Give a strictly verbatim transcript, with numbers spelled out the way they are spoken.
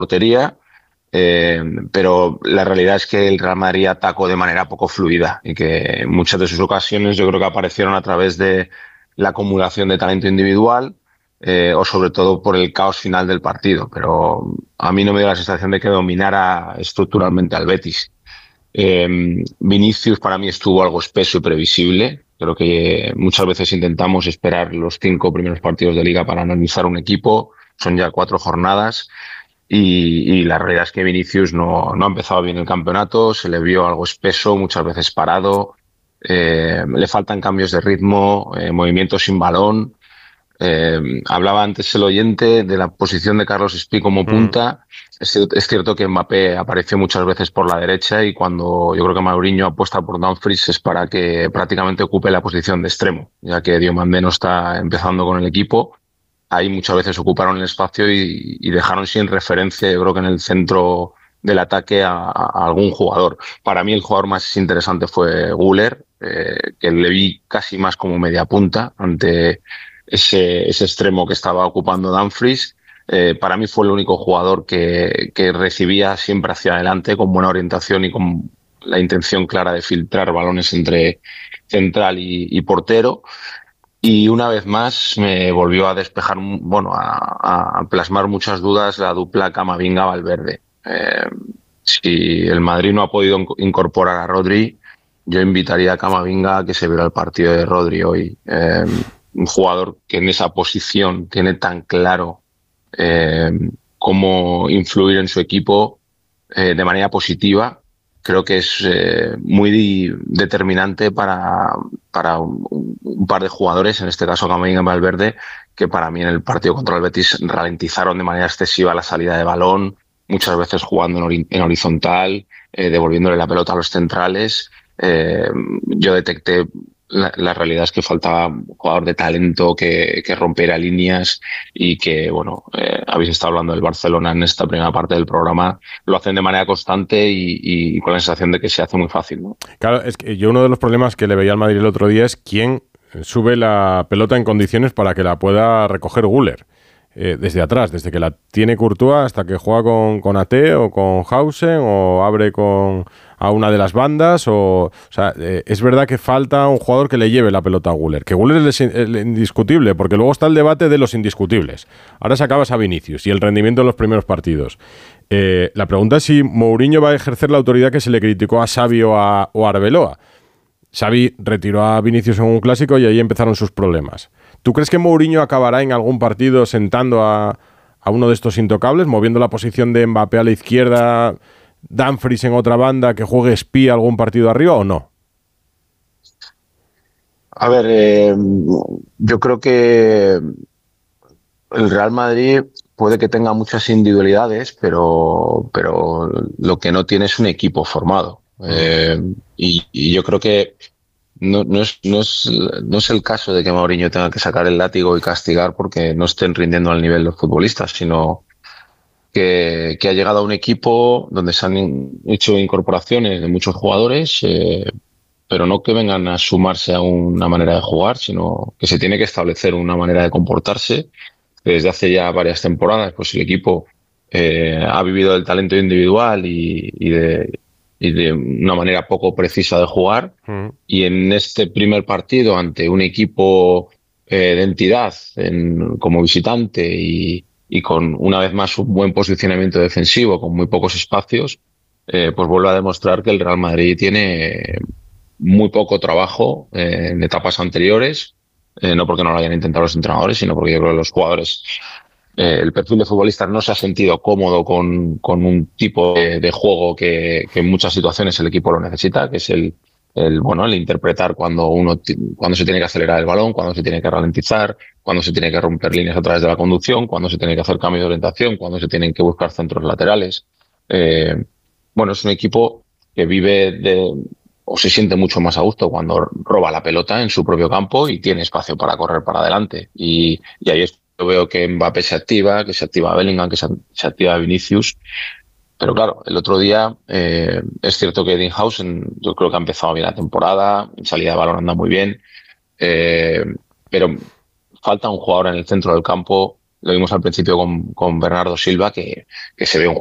portería, eh, pero la realidad es que el Real Madrid atacó de manera poco fluida y que muchas de sus ocasiones yo creo que aparecieron a través de la acumulación de talento individual, eh, o sobre todo por el caos final del partido. Pero a mí no me dio la sensación de que dominara estructuralmente al Betis. Eh, Vinicius para mí estuvo algo espeso y previsible. Creo que muchas veces intentamos esperar los cinco primeros partidos de liga para analizar un equipo. Son ya cuatro jornadas y, y la realidad es que Vinicius no, no ha empezado bien el campeonato. Se le vio algo espeso, muchas veces parado. Eh, le faltan cambios de ritmo, eh, movimientos sin balón. Eh, hablaba antes el oyente de la posición de Carlos Espí como Mm. punta. Es, es cierto que Mbappé apareció muchas veces por la derecha y cuando yo creo que Mourinho apuesta por Dumfries es para que prácticamente ocupe la posición de extremo, ya que Diomandé no está empezando con el equipo. Ahí muchas veces ocuparon el espacio y, y dejaron sin referencia, yo creo que en el centro del ataque a, a algún jugador. Para mí el jugador más interesante fue Güler, eh, que le vi casi más como media punta ante ese, ese extremo que estaba ocupando Dumfries. Eh, para mí fue el único jugador que, que recibía siempre hacia adelante con buena orientación y con la intención clara de filtrar balones entre central y, y portero. Y una vez más me volvió a despejar, bueno, a, a plasmar muchas dudas la dupla Camavinga-Valverde. Eh, si el Madrid no ha podido incorporar a Rodri, yo invitaría a Camavinga a que se viera el partido de Rodri hoy. Eh, un jugador que en esa posición tiene tan claro eh, cómo influir en su equipo eh, de manera positiva. Creo que es eh, muy determinante para, para un, un par de jugadores, en este caso Camavinga y Valverde, que para mí en el partido contra el Betis ralentizaron de manera excesiva la salida de balón, muchas veces jugando en, ori en horizontal, eh, devolviéndole la pelota a los centrales. Eh, yo detecté la, la realidad es que faltaba un jugador de talento que, que rompiera líneas y que, bueno, eh, habéis estado hablando del Barcelona en esta primera parte del programa, lo hacen de manera constante y, y con la sensación de que se hace muy fácil, ¿no? Claro, es que yo uno de los problemas que le veía al Madrid el otro día es quién sube la pelota en condiciones para que la pueda recoger Güler. Eh, desde atrás, desde que la tiene Courtois hasta que juega con, con Ate o con Hausen o abre con a una de las bandas o, o sea, eh, es verdad que falta un jugador que le lleve la pelota a Güler, que Güler es el indiscutible, porque luego está el debate de los indiscutibles. Ahora sacabas a Vinicius y el rendimiento en los primeros partidos. Eh, la pregunta es si Mourinho va a ejercer la autoridad que se le criticó a Xavi o a, o a Arbeloa. Xavi retiró a Vinicius en un clásico y ahí empezaron sus problemas. ¿Tú crees que Mourinho acabará en algún partido sentando a, a uno de estos intocables, moviendo la posición de Mbappé a la izquierda, Dumfries en otra banda, que juegue espía algún partido arriba o no? A ver, eh, yo creo que el Real Madrid puede que tenga muchas individualidades, pero, pero lo que no tiene es un equipo formado. Eh, y, y yo creo que No, no, es, no, es, no es el caso de que Mourinho tenga que sacar el látigo y castigar porque no estén rindiendo al nivel los futbolistas, sino que, que ha llegado a un equipo donde se han hecho incorporaciones de muchos jugadores, eh, pero no que vengan a sumarse a una manera de jugar, sino que se tiene que establecer una manera de comportarse. Desde hace ya varias temporadas, pues el equipo eh, ha vivido del talento individual y, y de y de una manera poco precisa de jugar. Mm. Y en este primer partido ante un equipo eh, de entidad en, como visitante y, y con una vez más un buen posicionamiento defensivo con muy pocos espacios, eh, pues vuelve a demostrar que el Real Madrid tiene muy poco trabajo eh, en etapas anteriores, eh, no porque no lo hayan intentado los entrenadores, sino porque yo creo que los jugadores, eh, el perfil de futbolista no se ha sentido cómodo con, con un tipo de, de juego que, que en muchas situaciones el equipo lo necesita, que es el, el bueno el interpretar cuando uno cuando se tiene que acelerar el balón, cuando se tiene que ralentizar, cuando se tiene que romper líneas a través de la conducción, cuando se tiene que hacer cambios de orientación, cuando se tienen que buscar centros laterales. Eh, bueno, es un equipo que vive de o se siente mucho más a gusto cuando roba la pelota en su propio campo y tiene espacio para correr para adelante. Y, y ahí es, yo veo que Mbappé se activa, que se activa Bellingham, que se, se activa Vinicius. Pero claro, el otro día eh, es cierto que Dinhausen yo creo que ha empezado bien la temporada, en salida de balón anda muy bien, eh, pero falta un jugador en el centro del campo lo vimos al principio con, con Bernardo Silva, que, que se ve un